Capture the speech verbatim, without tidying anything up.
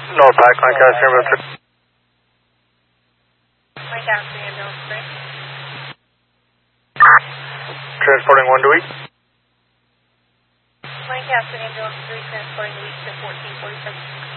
North Pike, Lancaster Ambulance three. Lancaster Ambulance three. Transporting one to east. Lancaster Ambulance three, transporting to east to fourteen forty-seven.